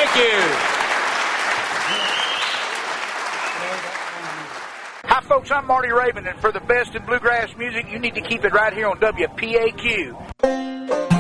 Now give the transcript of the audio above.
Thank you. Hi, folks. I'm Marty Raven, and for the best in bluegrass music, you need to keep it right here on WPAQ.